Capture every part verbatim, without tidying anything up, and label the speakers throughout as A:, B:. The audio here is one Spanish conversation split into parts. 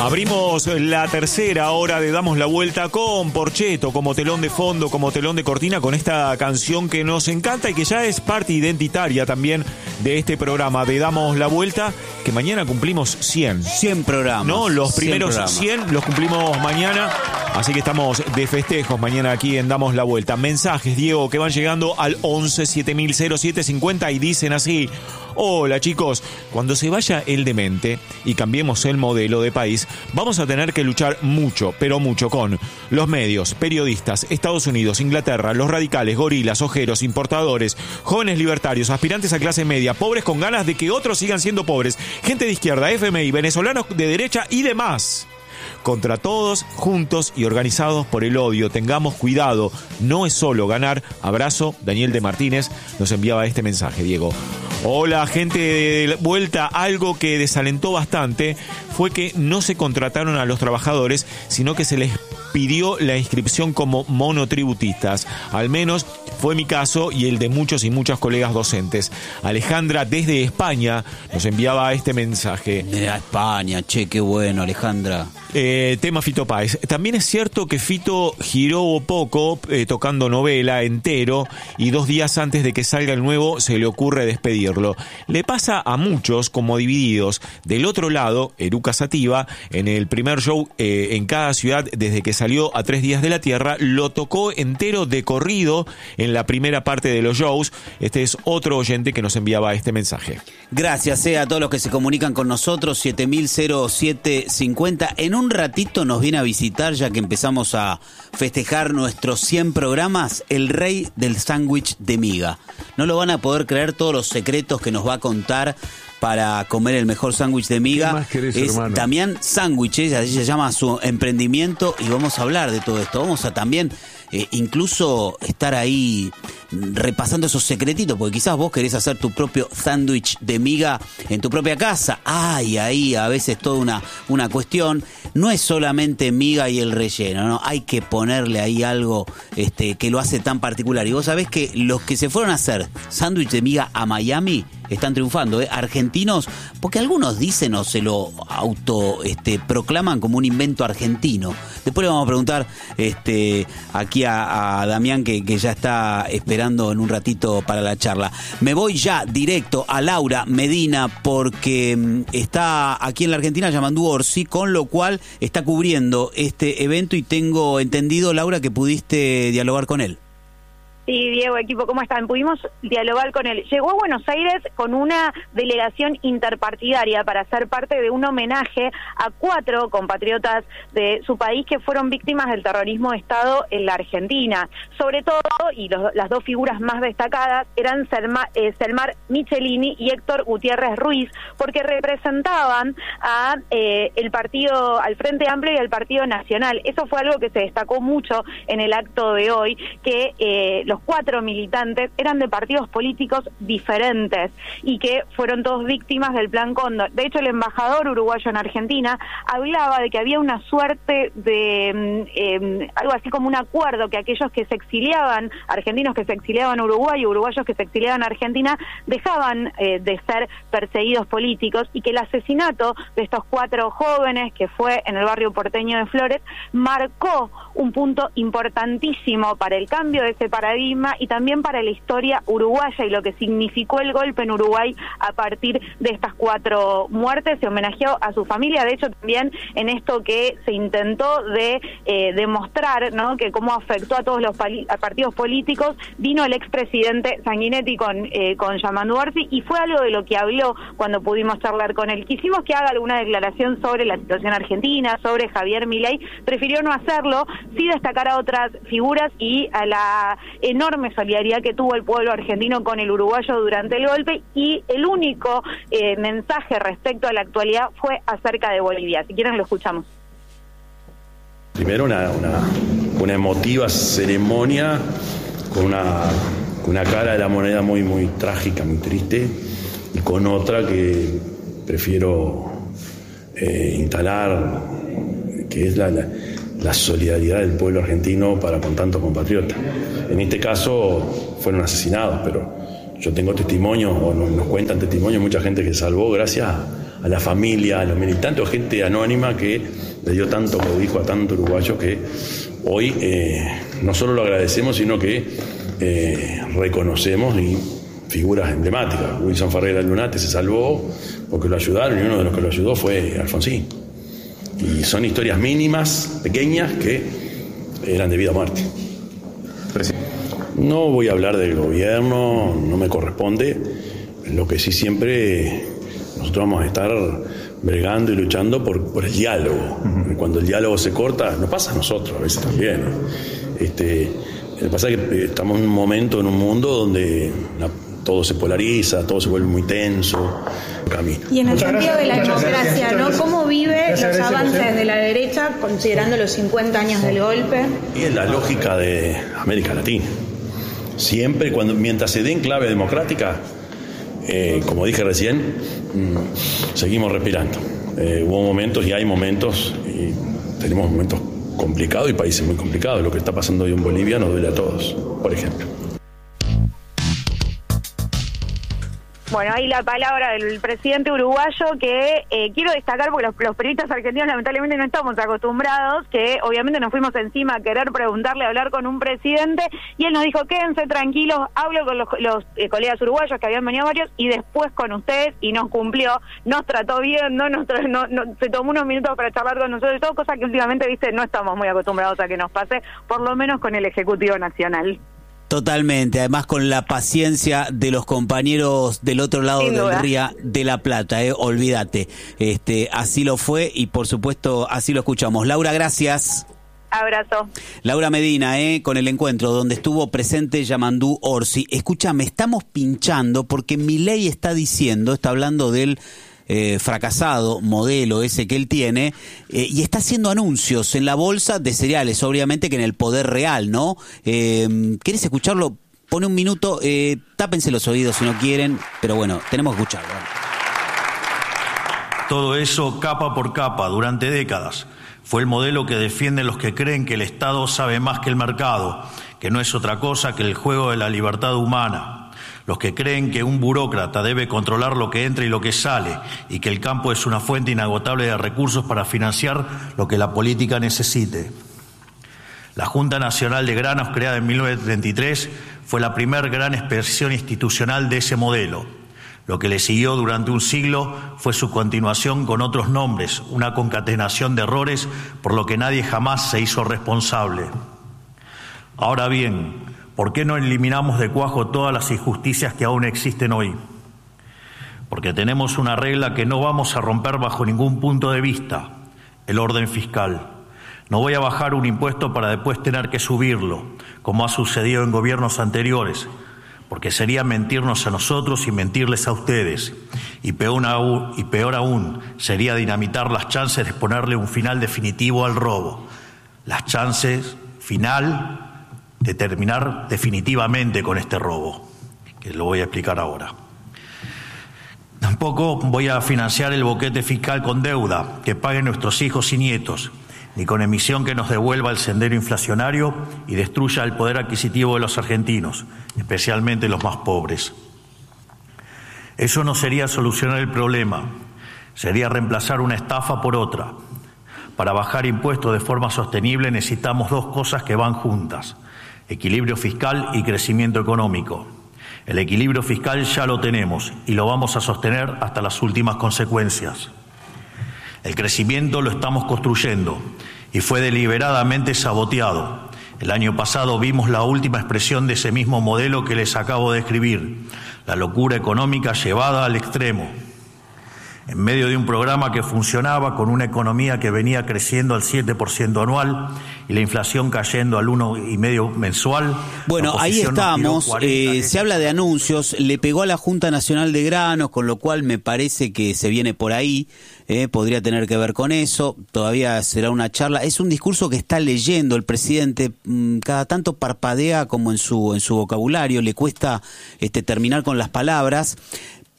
A: Abrimos la tercera hora de Damos la Vuelta con Porcheto como telón de fondo, como telón de cortina, con esta canción que nos encanta y que ya es parte identitaria también de este programa de Damos la Vuelta, que mañana cumplimos cien.
B: cien programas.
A: No, los primeros cien, cien los cumplimos mañana, así que estamos de festejos mañana aquí en Damos la Vuelta. Mensajes, Diego, que van llegando al once siete mil siete cincuenta y dicen así: hola chicos, cuando se vaya el demente y cambiemos el modelo de país, vamos a tener que luchar mucho, pero mucho con los medios, periodistas, Estados Unidos, Inglaterra, los radicales, gorilas, ojeros, importadores, jóvenes libertarios, aspirantes a clase media, pobres con ganas de que otros sigan siendo pobres, gente de izquierda, F M I, venezolanos de derecha y demás. Contra todos, juntos y organizados por el odio. Tengamos cuidado, no es solo ganar. Abrazo, Daniel de Martínez nos enviaba este mensaje, Diego. Hola, gente de vuelta. Algo que desalentó bastante fue que no se contrataron a los trabajadores, sino que se les pidió la inscripción como monotributistas. Al menos fue mi caso y el de muchos y muchas colegas docentes. Alejandra desde España nos enviaba este mensaje.
B: De España, che, qué bueno, Alejandra.
A: Eh, tema Fito Páez. También es cierto que Fito giró poco eh, tocando novela entero y dos días antes de que salga el nuevo se le ocurre despedirlo. Le pasa a muchos como Divididos. Del otro lado, Eruca Sativa, en el primer show eh, en cada ciudad desde que salió a Tres Días de la Tierra, lo tocó entero de corrido en la primera parte de los shows. Este es otro oyente que nos enviaba este mensaje.
B: Gracias eh, a todos los que se comunican con nosotros, siete mil siete cincuenta. En un ratito nos viene a visitar, ya que empezamos a festejar nuestros cien programas, el rey del sándwich de miga. No lo van a poder creer todos los secretos que nos va a contar para comer el mejor sándwich de miga.
C: ¿Qué más querés,
B: es
C: hermano?
B: Damián Sándwiches, así se llama su emprendimiento, y vamos a hablar de todo esto. Vamos a también eh, incluso estar ahí repasando esos secretitos, porque quizás vos querés hacer tu propio sándwich de miga en tu propia casa. Ay, ahí a veces toda una, una cuestión. No es solamente miga y el relleno, ¿no? Hay que ponerle ahí algo este, que lo hace tan particular. Y vos sabés que los que se fueron a hacer sándwich de miga a Miami están triunfando, ¿eh? Argentinos, porque algunos dicen o se lo auto este, proclaman como un invento argentino. Después le vamos a preguntar este, aquí a, a Damián, que, que ya está esperando en un ratito para la charla. Me voy ya directo a Laura Medina, porque mm, está aquí en la Argentina Yamandu Orsi, con lo cual está cubriendo este evento, y tengo entendido, Laura, que pudiste dialogar con él.
D: Sí, Diego, equipo, ¿cómo están? Pudimos dialogar con él. Llegó a Buenos Aires con una delegación interpartidaria para ser parte de un homenaje a cuatro compatriotas de su país que fueron víctimas del terrorismo de Estado en la Argentina. Sobre todo, y los, las dos figuras más destacadas eran Selma, eh, Selmar Michelini y Héctor Gutiérrez Ruiz, porque representaban a eh, el partido, al Frente Amplio y al Partido Nacional. Eso fue algo que se destacó mucho en el acto de hoy, que eh, los cuatro militantes eran de partidos políticos diferentes y que fueron todos víctimas del Plan Cóndor. De hecho, el embajador uruguayo en Argentina hablaba de que había una suerte de eh, algo así como un acuerdo, que aquellos que se exiliaban, argentinos que se exiliaban a Uruguay, uruguayos que se exiliaban a Argentina, dejaban eh, de ser perseguidos políticos, y que el asesinato de estos cuatro jóvenes, que fue en el barrio porteño de Flores, marcó un punto importantísimo para el cambio de ese paradigma y también para la historia uruguaya y lo que significó el golpe en Uruguay a partir de estas cuatro muertes. Se homenajeó a su familia, de hecho también en esto que se intentó de eh, demostrar, ¿no?, que cómo afectó a todos los pali- a partidos políticos, vino el expresidente Sanguinetti con, eh, con Yamandu Orsi, y fue algo de lo que habló cuando pudimos charlar con él. Quisimos que haga alguna declaración sobre la situación argentina, sobre Javier Milei, prefirió no hacerlo, sí destacar a otras figuras y a la enorme solidaridad que tuvo el pueblo argentino con el uruguayo durante el golpe, y el único eh, mensaje respecto a la actualidad fue acerca de Bolivia. Si quieren lo escuchamos.
E: Primero una, una, una emotiva ceremonia con una, con una cara de la moneda muy, muy trágica, muy triste, y con otra que prefiero eh, instalar, que es la, la la solidaridad del pueblo argentino para con tantos compatriotas. En este caso fueron asesinados, pero yo tengo testimonios, o nos, nos cuentan testimonios, mucha gente que salvó gracias a la familia, a los militantes, a gente anónima que le dio tanto cobijo a tanto uruguayo que hoy eh, no solo lo agradecemos, sino que eh, reconocemos y figuras emblemáticas. Wilson Ferreira Lunate se salvó porque lo ayudaron y uno de los que lo ayudó fue Alfonsín. Y son historias mínimas, pequeñas, que eran de vida o muerte. No voy a hablar del gobierno, no me corresponde. Lo que sí siempre nosotros vamos a estar bregando y luchando por, por el diálogo. Uh-huh. Cuando el diálogo se corta, nos pasa a nosotros a veces también. Este, lo que pasa es que estamos en un momento, en un mundo donde la, todo se polariza, todo se vuelve muy tenso. Camino.
C: Y en el
E: Muchas
C: sentido
E: gracias,
C: de la democracia,
E: gracias,
C: ¿no? ¿Cómo vive
E: gracias,
C: los
E: gracias,
C: avances
E: José.
C: de la derecha, considerando los cincuenta años del golpe?
E: Y es la lógica de América Latina. Siempre, cuando mientras se dé en clave democrática, eh, como dije recién, mmm, seguimos respirando. Eh, hubo momentos y hay momentos, y tenemos momentos complicados y países muy complicados. Lo que está pasando hoy en Bolivia nos duele a todos, por ejemplo.
D: Bueno, ahí la palabra del presidente uruguayo que eh, quiero destacar porque los, los periodistas argentinos lamentablemente no estamos acostumbrados, que obviamente nos fuimos encima a querer preguntarle, a hablar con un presidente y él nos dijo, quédense tranquilos, hablo con los, los eh, colegas uruguayos que habían venido varios y después con ustedes y nos cumplió, nos trató bien, no, nos tra- no, no se tomó unos minutos para charlar con nosotros y todo, cosa que últimamente, viste, no estamos muy acostumbrados a que nos pase, por lo menos con el Ejecutivo Nacional.
B: Totalmente, además con la paciencia de los compañeros del otro lado
D: Sin
B: del
D: duda.
B: río de la Plata, eh, olvídate. Este, así lo fue y por supuesto así lo escuchamos. Laura, gracias.
D: Abrazo.
B: Laura Medina, eh, con el encuentro donde estuvo presente Yamandú Orsi. Escúchame, estamos pinchando porque Milei está diciendo, está hablando del Eh, fracasado modelo ese que él tiene, eh, y está haciendo anuncios en la bolsa de cereales, obviamente que en el poder real, ¿no? Eh, ¿Querés escucharlo? Pone un minuto, eh, tápense los oídos si no quieren, pero bueno, tenemos que escucharlo.
F: Todo eso capa por capa durante décadas. Fue el modelo que defienden los que creen que el Estado sabe más que el mercado, que no es otra cosa que el juego de la libertad humana. Los que creen que un burócrata debe controlar lo que entra y lo que sale y que el campo es una fuente inagotable de recursos para financiar lo que la política necesite. La Junta Nacional de Granos, creada en mil novecientos treinta y tres, fue la primera gran expresión institucional de ese modelo. Lo que le siguió durante un siglo fue su continuación con otros nombres, una concatenación de errores por lo que nadie jamás se hizo responsable. Ahora bien, ¿por qué no eliminamos de cuajo todas las injusticias que aún existen hoy? Porque tenemos una regla que no vamos a romper bajo ningún punto de vista, el orden fiscal. No voy a bajar un impuesto para después tener que subirlo, como ha sucedido en gobiernos anteriores, porque sería mentirnos a nosotros y mentirles a ustedes. Y peor aún, y peor aún sería dinamitar las chances de ponerle un final definitivo al robo. Las chances final de terminar definitivamente con este robo, que lo voy a explicar ahora. Tampoco voy a financiar el boquete fiscal con deuda que paguen nuestros hijos y nietos, ni con emisión que nos devuelva el sendero inflacionario y destruya el poder adquisitivo de los argentinos, especialmente los más pobres. Eso no sería solucionar el problema, sería reemplazar una estafa por otra. Para bajar impuestos de forma sostenible necesitamos dos cosas que van juntas: equilibrio fiscal y crecimiento económico. El equilibrio fiscal ya lo tenemos y lo vamos a sostener hasta las últimas consecuencias. El crecimiento lo estamos construyendo y fue deliberadamente saboteado. El año pasado vimos la última expresión de ese mismo modelo que les acabo de describir, la locura económica llevada al extremo. En medio de un programa que funcionaba con una economía que venía creciendo al siete por ciento anual y la inflación cayendo al uno coma cinco mensual.
B: Bueno, ahí estamos, eh, se habla de anuncios, le pegó a la Junta Nacional de Granos, con lo cual me parece que se viene por ahí, eh, podría tener que ver con eso, todavía será una charla. Es un discurso que está leyendo el presidente, mmm, cada tanto parpadea como en su, en su vocabulario, le cuesta este, terminar con las palabras.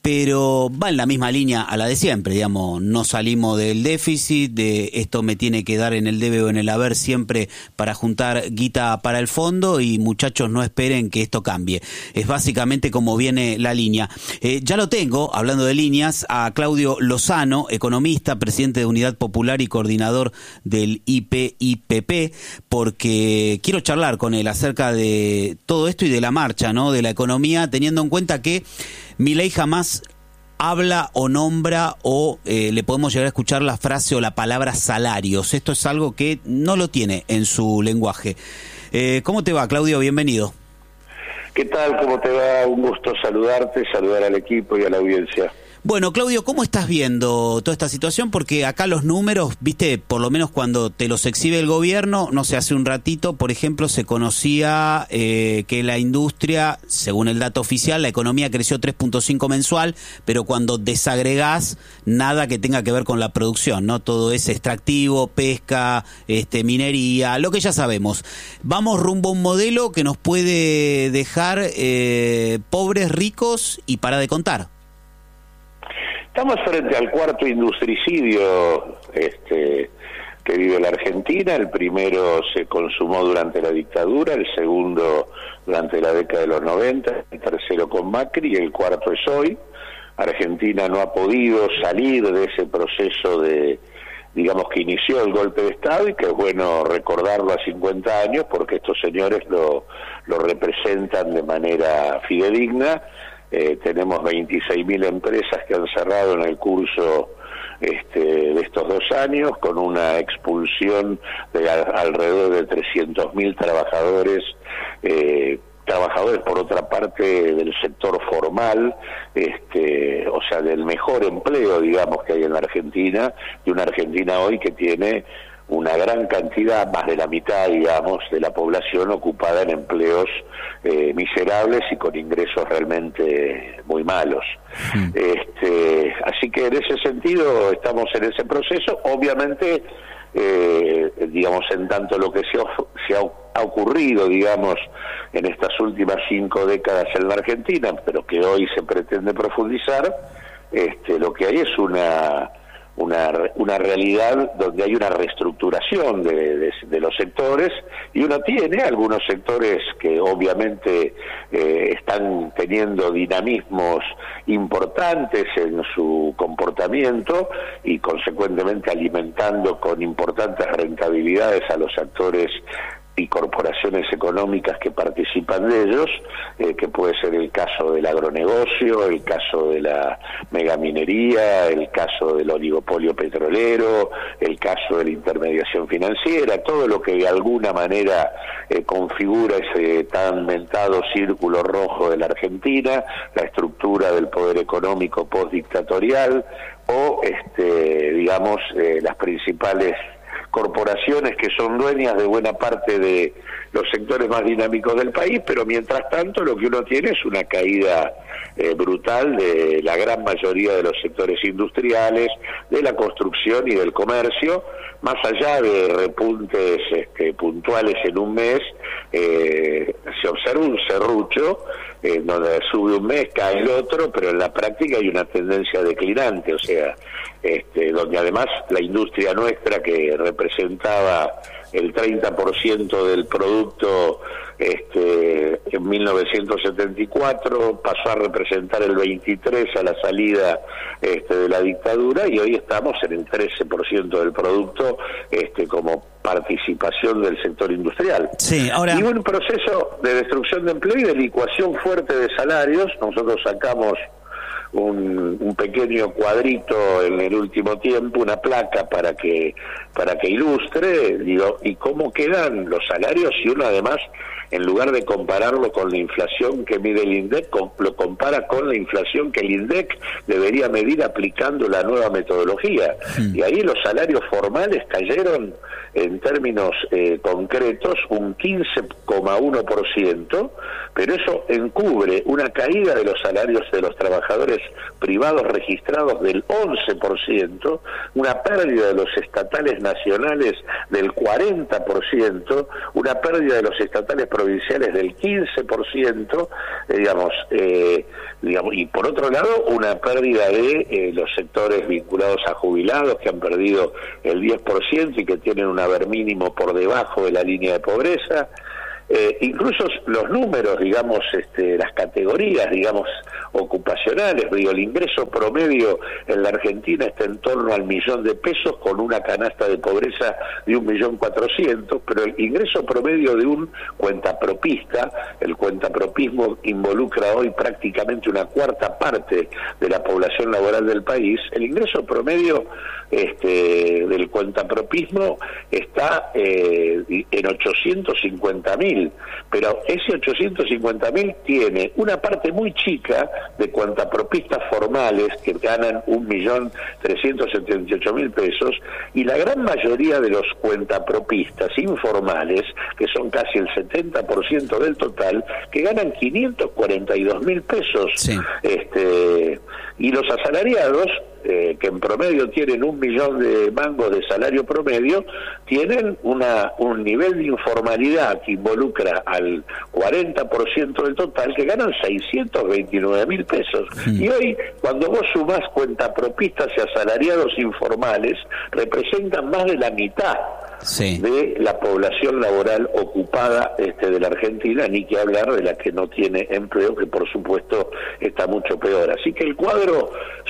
B: pero va en la misma línea a la de siempre, digamos, no salimos del déficit, de esto me tiene que dar en el debe o en el haber siempre para juntar guita para el fondo y muchachos no esperen que esto cambie. Es básicamente como viene la línea. Eh, ya lo tengo, hablando de líneas, a Claudio Lozano, economista, presidente de Unidad Popular y coordinador del I P I P P, porque quiero charlar con él acerca de todo esto y de la marcha, ¿no?, de la economía, teniendo en cuenta que Milei jamás habla o nombra o eh, le podemos llegar a escuchar la frase o la palabra salarios. Esto es algo que no lo tiene en su lenguaje. Eh, ¿Cómo te va, Claudio? Bienvenido.
G: ¿Qué tal? ¿Cómo te va? Un gusto saludarte, saludar al equipo y a la audiencia.
B: Bueno, Claudio, ¿cómo estás viendo toda esta situación? Porque acá los números, viste, por lo menos cuando te los exhibe el gobierno, no sé, hace un ratito, por ejemplo, se conocía eh, que la industria, según el dato oficial, la economía creció tres punto cinco mensual, pero cuando desagregás, nada que tenga que ver con la producción, ¿no? Todo es extractivo, pesca, este, minería, lo que ya sabemos. Vamos rumbo a un modelo que nos puede dejar eh, pobres, ricos y para de contar.
G: Estamos frente al cuarto industricidio este, que vive la Argentina. El primero se consumó durante la dictadura, el segundo durante la década de los noventa, el tercero con Macri y el cuarto es hoy. Argentina no ha podido salir de ese proceso de, digamos, que inició el golpe de Estado y que es bueno recordarlo a cincuenta años porque estos señores lo, lo representan de manera fidedigna. Eh, tenemos veintiséis mil empresas que han cerrado en el curso este, de estos dos años, con una expulsión de a, alrededor de trescientos mil trabajadores, eh, trabajadores por otra parte del sector formal, este, o sea, del mejor empleo, digamos, que hay en la Argentina, de una Argentina hoy que tiene una gran cantidad, más de la mitad, digamos, de la población ocupada en empleos eh, miserables y con ingresos realmente muy malos. Mm. Este, así que en ese sentido estamos en ese proceso, obviamente, eh, digamos, en tanto lo que se, se ha, ha ocurrido, digamos, en estas últimas cinco décadas en la Argentina, pero que hoy se pretende profundizar, este, lo que hay es una... Una, una realidad donde hay una reestructuración de, de, de los sectores y uno tiene algunos sectores que obviamente eh, están teniendo dinamismos importantes en su comportamiento y consecuentemente alimentando con importantes rentabilidades a los actores y corporaciones económicas que participan de ellos, eh, que puede ser el caso del agronegocio, el caso de la megaminería, el caso del oligopolio petrolero, el caso de la intermediación financiera, todo lo que de alguna manera eh, configura ese tan mentado círculo rojo de la Argentina, la estructura del poder económico postdictatorial o, este, digamos, eh, las principales corporaciones que son dueñas de buena parte de los sectores más dinámicos del país, pero mientras tanto lo que uno tiene es una caída eh, brutal de la gran mayoría de los sectores industriales, de la construcción y del comercio, más allá de repuntes este, puntuales en un mes, eh, se observa un serrucho, eh, donde sube un mes, cae el otro, pero en la práctica hay una tendencia declinante, o sea, este, donde además la industria nuestra que representaba el treinta por ciento del producto este, en mil novecientos setenta y cuatro pasó a representar el veintitrés por ciento a la salida este, de la dictadura y hoy estamos en el trece por ciento del producto este, como participación del sector industrial.
B: Sí, ahora...
G: Y un proceso de destrucción de empleo y de licuación fuerte de salarios. Nosotros sacamos Un, un pequeño cuadrito en el último tiempo, una placa para que para que ilustre, digo, y cómo quedan los salarios si uno además, en lugar de compararlo con la inflación que mide el INDEC, lo compara con la inflación que el INDEC debería medir aplicando la nueva metodología. Mm. Y ahí los salarios formales cayeron en términos eh, concretos un quince coma uno por ciento, pero eso encubre una caída de los salarios de los trabajadores privados registrados del once por ciento, una pérdida de los estatales nacionales del cuarenta por ciento, una pérdida de los estatales provinciales del quince por ciento, eh, digamos, eh, digamos, y por otro lado una pérdida de eh, los sectores vinculados a jubilados que han perdido el diez por ciento y que tienen un haber mínimo por debajo de la línea de pobreza. Eh, incluso los números, digamos, este, las categorías, digamos, ocupacionales, digo, el ingreso promedio en la Argentina está en torno al millón de pesos con una canasta de pobreza de un millón cuatrocientos, pero el ingreso promedio de un cuentapropista, el cuentapropismo involucra hoy prácticamente una cuarta parte de la población laboral del país, el ingreso promedio este, del cuentapropismo está eh, en ochocientos cincuenta mil, pero ese ochocientos cincuenta mil tiene una parte muy chica de cuentapropistas formales que ganan un millón trescientos setenta y ocho mil pesos, y la gran mayoría de los cuentapropistas informales, que son casi el setenta por ciento del total, que ganan quinientos cuarenta y dos mil pesos. Sí. Este, y los asalariados, eh, que en promedio tienen un millón de mangos de salario promedio, tienen una un nivel de informalidad que involucra al cuarenta por ciento del total, que ganan seiscientos veintinueve mil pesos. Sí. Y hoy, cuando vos sumás cuentapropistas y asalariados informales, representan más de la mitad sí. de la población laboral ocupada este, de la Argentina, ni que hablar de la que no tiene empleo, que por supuesto está mucho peor. Así que el cuadro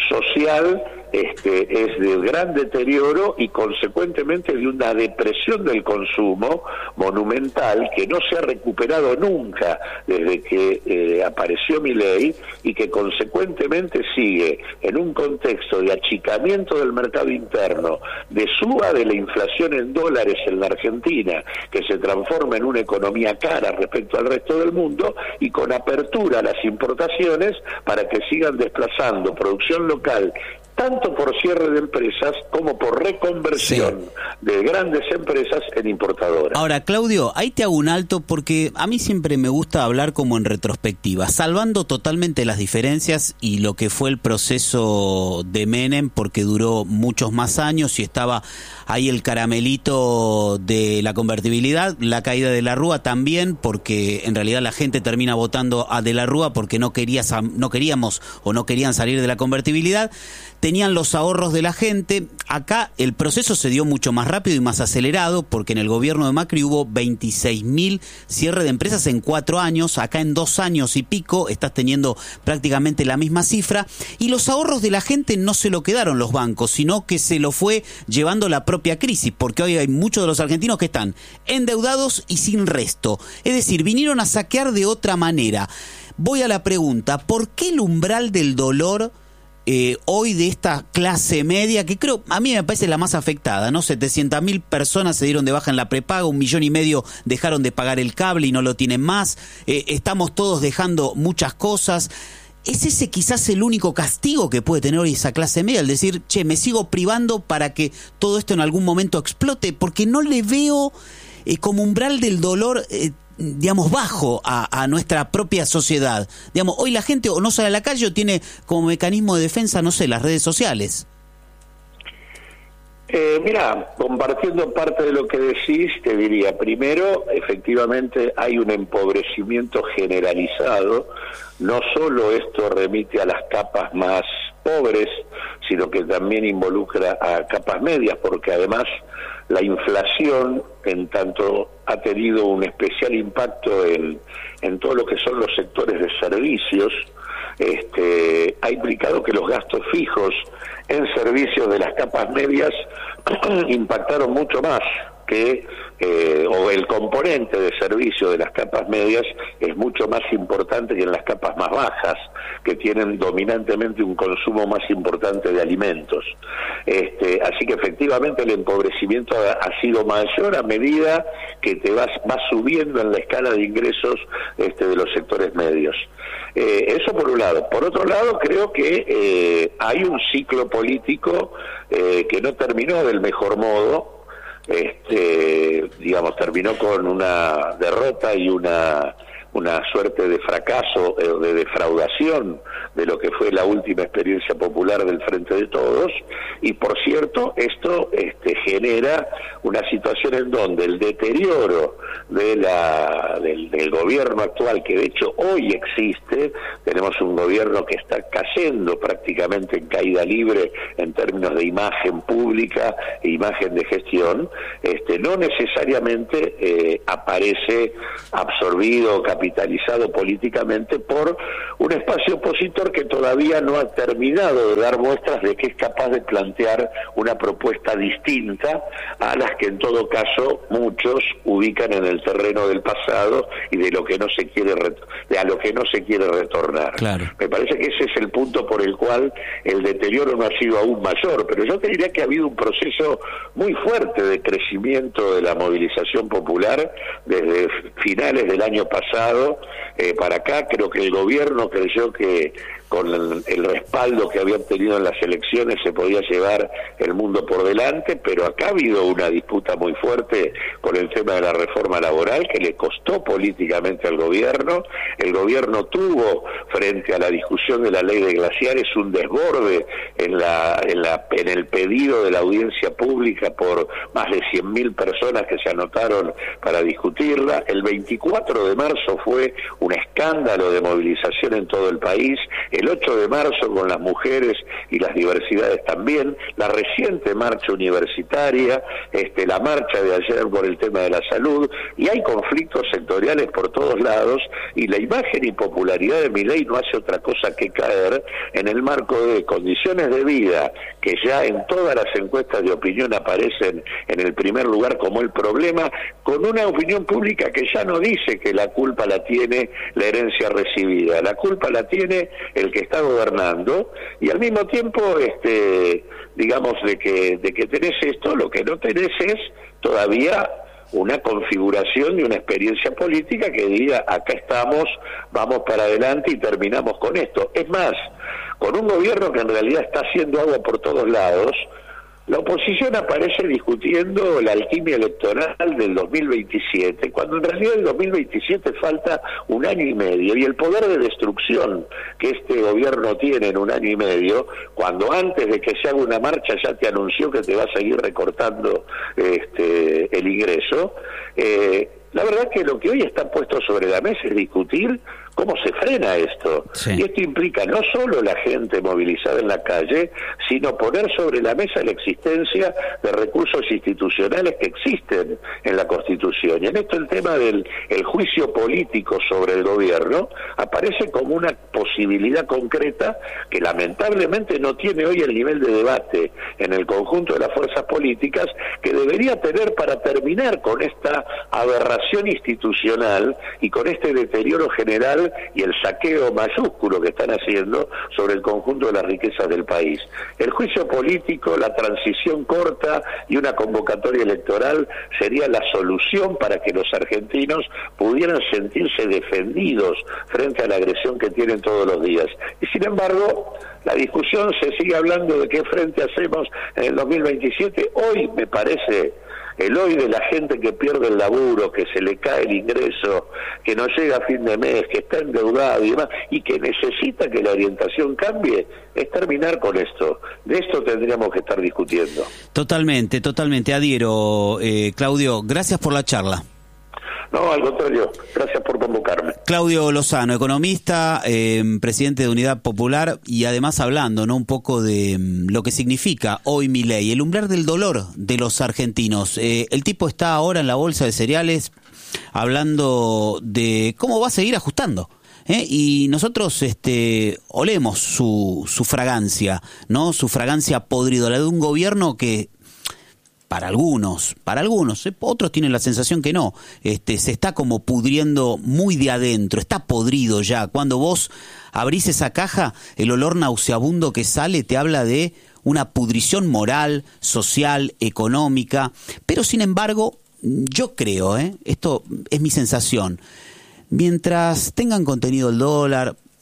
G: social este, es de gran deterioro y consecuentemente de una depresión del consumo monumental que no se ha recuperado nunca desde que eh, apareció Milei, y que consecuentemente sigue en un contexto de achicamiento del mercado interno, de suba de la inflación en dólares en la Argentina, que se transforma en una economía cara respecto al resto del mundo, y con apertura a las importaciones para que sigan desplazando producción local, tanto por cierre de empresas como por reconversión sí. de grandes empresas en importadoras.
B: Ahora, Claudio, ahí te hago un alto porque a mí siempre me gusta hablar como en retrospectiva, salvando totalmente las diferencias y lo que fue el proceso de Menem, porque duró muchos más años y estaba ahí el caramelito de la convertibilidad, la caída de la Rúa también, porque en realidad la gente termina votando a de la Rúa porque no quería, no queríamos o no querían salir de la convertibilidad. Tenían los ahorros de la gente. Acá el proceso se dio mucho más rápido y más acelerado, porque en el gobierno de Macri hubo veintiséis mil cierre de empresas en cuatro años. Acá en dos años y pico estás teniendo prácticamente la misma cifra. Y los ahorros de la gente no se lo quedaron los bancos, sino que se lo fue llevando la propia crisis, porque hoy hay muchos de los argentinos que están endeudados y sin resto. Es decir, vinieron a saquear de otra manera. Voy a la pregunta, ¿por qué el umbral del dolor Eh, hoy de esta clase media, que creo, a mí me parece la más afectada, ¿no? setecientas mil personas se dieron de baja en la prepaga, un millón y medio dejaron de pagar el cable y no lo tienen más, eh, estamos todos dejando muchas cosas. ¿Es ese quizás el único castigo que puede tener hoy esa clase media? El decir, che, me sigo privando para que todo esto en algún momento explote, porque no le veo eh, como umbral del dolor eh, digamos, bajo a, a nuestra propia sociedad. Digamos, hoy la gente o no sale a la calle o tiene como mecanismo de defensa, no sé, las redes sociales.
G: Eh, mira, compartiendo parte de lo que decís, te diría, primero, efectivamente hay un empobrecimiento generalizado. No solo esto remite a las capas más pobres, sino que también involucra a capas medias, porque además la inflación, en tanto ha tenido un especial impacto en, en todo lo que son los sectores de servicios, este, ha implicado que los gastos fijos en servicios de las capas medias impactaron mucho más que, eh, o el componente de servicio de las capas medias es mucho más importante que en las capas más bajas, que tienen dominantemente un consumo más importante de alimentos. Este, así que efectivamente el empobrecimiento ha, ha sido mayor a medida que te vas, vas subiendo en la escala de ingresos este, de los sectores medios. Eh, eso por un lado. Por otro lado, creo que eh, hay un ciclo político eh, que no terminó del mejor modo. este, digamos, terminó con una derrota y una una suerte de fracaso, eh, de defraudación de lo que fue la última experiencia popular del Frente de Todos, y por cierto, esto este, genera una situación en donde el deterioro de la, del, del gobierno actual, que de hecho hoy existe, tenemos un gobierno que está cayendo prácticamente en caída libre en términos de imagen pública e imagen de gestión, este, no necesariamente eh, aparece absorbido o capitalizado políticamente por un espacio opositor que todavía no ha terminado de dar muestras de que es capaz de plantear una propuesta distinta a las que en todo caso muchos ubican en el terreno del pasado y de lo que no se quiere de a lo que no se quiere retornar.
B: Claro.
G: Me parece que ese es el punto por el cual el deterioro no ha sido aún mayor, pero yo te diría que ha habido un proceso muy fuerte de crecimiento de la movilización popular desde finales del año pasado eh, para acá. Creo que el gobierno creyó que con el, el respaldo que habían tenido en las elecciones se podía llevar el mundo por delante, pero acá ha habido una disputa muy fuerte con el tema de la reforma laboral que le costó políticamente al gobierno. El gobierno tuvo, frente a la discusión de la ley de glaciares, un desborde en la, en la en el pedido de la audiencia pública por más de cien mil personas que se anotaron para discutirla. El veinticuatro de marzo fue un escándalo de movilización en todo el país. El ocho de marzo con las mujeres y las diversidades también, la reciente marcha universitaria, este, la marcha de ayer por el tema de la salud, y hay conflictos sectoriales por todos lados, y la imagen y popularidad de Milei no hace otra cosa que caer en el marco de condiciones de vida que ya en todas las encuestas de opinión aparecen en el primer lugar como el problema, con una opinión pública que ya no dice que la culpa la tiene la herencia recibida, la culpa la tiene el que está gobernando, y al mismo tiempo, este, digamos, de que de que tenés esto, lo que no tenés es todavía una configuración de una experiencia política que diga, acá estamos, vamos para adelante y terminamos con esto. Es más, con un gobierno que en realidad está haciendo agua por todos lados, la oposición aparece discutiendo la alquimia electoral del dos mil veintisiete, cuando en realidad el dos mil veintisiete falta un año y medio, y el poder de destrucción que este gobierno tiene en un año y medio, cuando antes de que se haga una marcha ya te anunció que te va a seguir recortando este, el ingreso, eh, la verdad que lo que hoy está puesto sobre la mesa es discutir cómo se frena esto. Sí. Y esto implica no solo la gente movilizada en la calle, sino poner sobre la mesa la existencia de recursos institucionales que existen en la Constitución. Y en esto el tema del el juicio político sobre el gobierno aparece como una posibilidad concreta que lamentablemente no tiene hoy el nivel de debate en el conjunto de las fuerzas políticas que debería tener para terminar con esta aberración institucional y con este deterioro general y el saqueo mayúsculo que están haciendo sobre el conjunto de las riquezas del país. El juicio político, la transición corta y una convocatoria electoral sería la solución para que los argentinos pudieran sentirse defendidos frente a la agresión que tienen todos los días. Y sin embargo, la discusión se sigue hablando de qué frente hacemos en el dos mil veintisiete. Hoy me parece el hoy de la gente que pierde el laburo, que se le cae el ingreso, que no llega a fin de mes, que está endeudado y demás, y que necesita que la orientación cambie, es terminar con esto. De esto tendríamos que estar discutiendo.
B: Totalmente, totalmente. Adhiero, eh, Claudio. Gracias por la charla.
G: No, al contrario, gracias por convocarme.
B: Claudio Lozano, economista, eh, presidente de Unidad Popular, y además hablando, ¿no?, un poco de um, lo que significa hoy Milei, el umbral del dolor de los argentinos. Eh, el tipo está ahora en la bolsa de cereales hablando de cómo va a seguir ajustando. ¿Eh? Y nosotros este, olemos su, su fragancia, ¿no? Su fragancia podrida, la de un gobierno que para algunos, para algunos, ¿eh? Otros tienen la sensación que no, este, se está como pudriendo muy de adentro, está podrido ya. Cuando vos abrís esa caja, el olor nauseabundo que sale te habla de una pudrición moral, social, económica, pero sin embargo, yo creo, ¿eh? Esto es mi sensación, mientras tengan contenido el dólar,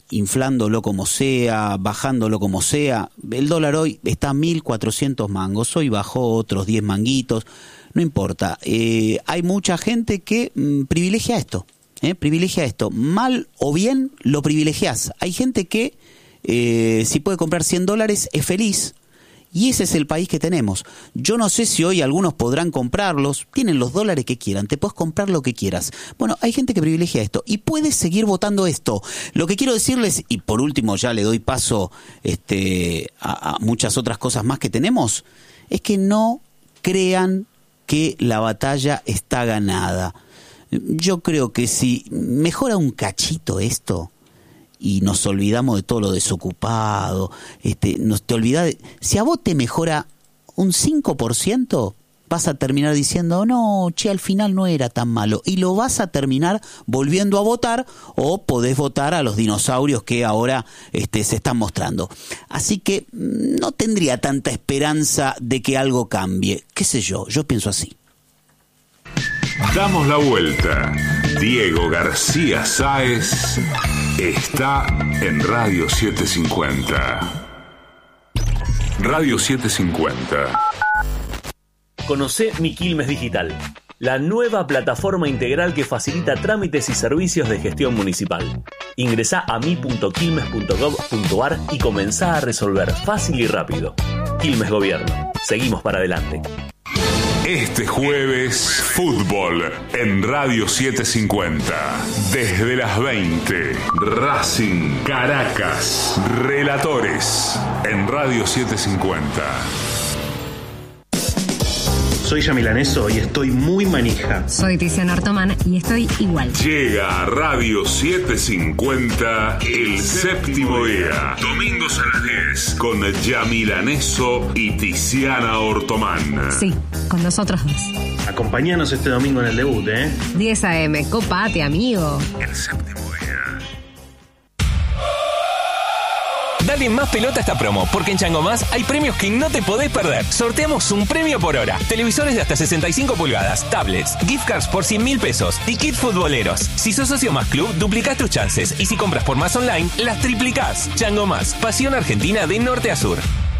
B: inflándolo como sea, bajándolo como sea. El dólar hoy está a mil cuatrocientos mangos, hoy bajó otros diez manguitos, no importa. Eh, hay mucha gente que mm, privilegia esto, eh, privilegia esto. Mal o bien lo privilegiás. Hay gente que eh, si puede comprar cien dólares es feliz. Y ese es el país que tenemos. Yo no sé si hoy algunos podrán comprarlos. Tienen los dólares que quieran. Te puedes comprar lo que quieras. Bueno, hay gente que privilegia esto. Y puedes seguir votando esto. Lo que quiero decirles, y por último ya le doy paso este, a, a muchas otras cosas más que tenemos, es que no crean que la batalla está ganada. Yo creo que si mejora un cachito esto y nos olvidamos de todo lo desocupado, este, nos te olvidas de, si a vos te mejora un cinco por ciento, vas a terminar diciendo, no, che, al final no era tan malo, y lo vas a terminar volviendo a votar, o podés votar a los dinosaurios que ahora este, se están mostrando. Así que no tendría tanta esperanza de que algo cambie, qué sé yo, yo pienso así.
H: Damos la vuelta. Diego García Sáez está en Radio setecientos cincuenta. Radio setecientos cincuenta.
I: Conocé Mi Quilmes Digital, la nueva plataforma integral que facilita trámites y servicios de gestión municipal. Ingresá a mi punto quilmes punto gov punto ar y comenzá a resolver fácil y rápido. Quilmes Gobierno. Seguimos para adelante.
H: Este jueves, fútbol en Radio setecientos cincuenta. Desde las veinte, Racing Caracas. Relatores en Radio setecientos cincuenta.
J: Soy Yamilaneso y estoy muy manija.
K: Soy Tiziana Ortomán y estoy igual.
H: Llega a Radio setecientos cincuenta el séptimo día. Domingos a las diez. Con Yamilaneso y Tiziana Ortomán.
K: Sí, con nosotros dos.
J: Acompáñanos este domingo en el debut, ¿eh?
K: diez a eme, copate, amigo.
H: El séptimo día.
L: Dale más pelota a esta promo, porque en Chango Más hay premios que no te podés perder. Sorteamos un premio por hora. Televisores de hasta sesenta y cinco pulgadas, tablets, gift cards por cien mil pesos y kits futboleros. Si sos socio Más Club, duplicás tus chances. Y si compras por Más Online, las triplicás. Chango Más, pasión argentina de norte a sur.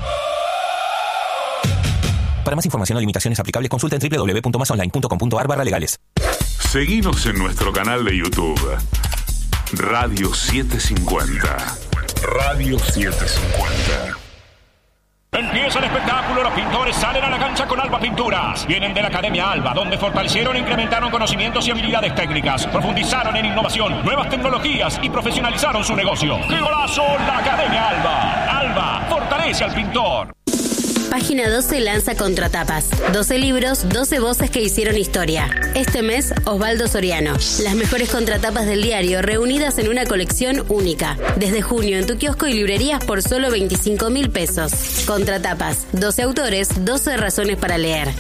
L: Para más información o limitaciones aplicables, consulta en doble u doble u doble u punto más online punto com punto ar barra legales.
H: Seguinos en nuestro canal de YouTube. Radio setecientos cincuenta. Radio setecientos cincuenta.
M: Empieza el espectáculo, los pintores salen a la cancha con Alba Pinturas. Vienen de la Academia Alba, donde fortalecieron e incrementaron conocimientos y habilidades técnicas, profundizaron en innovación, nuevas tecnologías y profesionalizaron su negocio. ¡Qué golazo! La Academia Alba. Alba fortalece al pintor.
N: Página doce lanza Contratapas. doce libros, doce voces que hicieron historia. Este mes, Osvaldo Soriano. Las mejores contratapas del diario reunidas en una colección única. Desde junio en tu kiosco y librerías por solo veinticinco mil pesos. Contratapas. doce autores, doce razones para leer.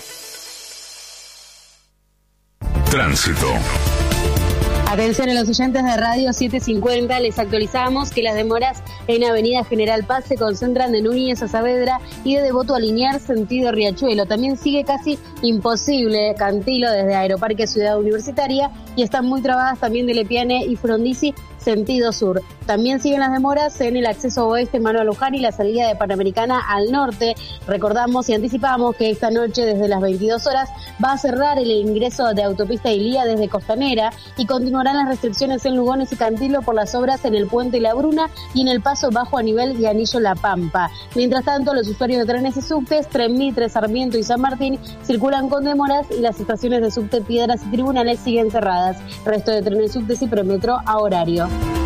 H: Tránsito.
O: Atención a los oyentes de Radio setecientos cincuenta, les actualizamos que las demoras en Avenida General Paz se concentran de Núñez a Saavedra y de Devoto a Liniers, sentido Riachuelo. También sigue casi imposible Cantilo desde Aeroparque Ciudad Universitaria y están muy trabadas también de Lepiane y Frondizi, sentido sur. También siguen las demoras en el acceso oeste Manuel Luján y la salida de Panamericana al norte. Recordamos y anticipamos que esta noche desde las veintidós horas va a cerrar el ingreso de Autopista Ilía desde Costanera y continuarán las restricciones en Lugones y Cantilo por las obras en el Puente La Bruna y en el paso bajo a nivel y Anillo La Pampa. Mientras tanto, los usuarios de trenes y subtes, Tren Mitre, Sarmiento y San Martín circulan con demoras y las estaciones de subte Piedras y Tribunales siguen cerradas. Resto de trenes, subtes y premetro a horario.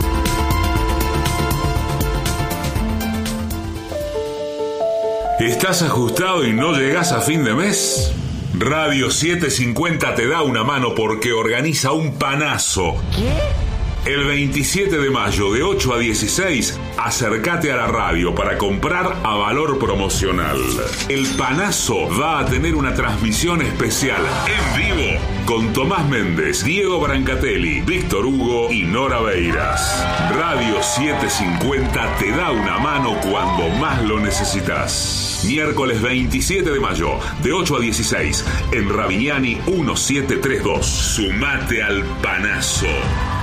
H: ¿Estás ajustado y no llegás a fin de mes? Radio setecientos cincuenta te da una mano porque organiza un panazo. ¿Qué? El veintisiete de mayo de ocho a dieciséis, acércate a la radio para comprar a valor promocional. El panazo va a tener una transmisión especial en vivo con Tomás Méndez, Diego Brancatelli, Víctor Hugo y Nora Beiras. Radio setecientos cincuenta te da una mano cuando más lo necesitas. Miércoles veintisiete de mayo, de ocho a dieciséis, en Ravignani mil setecientos treinta y dos. Sumate al panazo.